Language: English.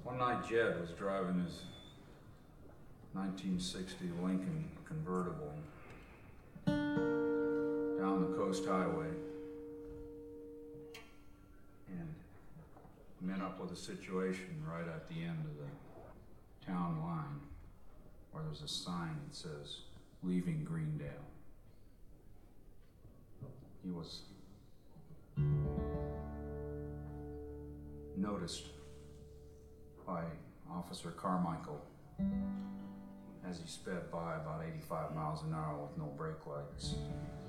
One night Jed was driving his 1960 Lincoln convertible down the coast highway and met up with a situation right at the end of the town line where there's a sign that says, "Leaving Greendale." He was noticed by Officer Carmichael as he sped by about 85 miles an hour with no brake lights.